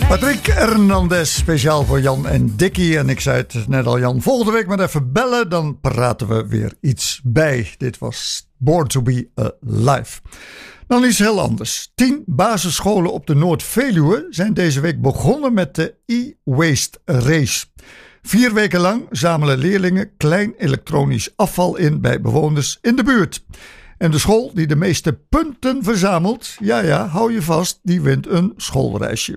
Patrick Hernandez, speciaal voor Jan en Dickie. En ik zei het net al, Jan, volgende week maar even bellen. Dan praten we weer iets bij. Dit was Born to be Alive. Dan iets heel anders. 10 basisscholen op de Noord-Veluwe zijn deze week begonnen met de e-waste race. 4 weken lang zamelen leerlingen klein elektronisch afval in bij bewoners in de buurt. En de school die de meeste punten verzamelt, ja, hou je vast, die wint een schoolreisje.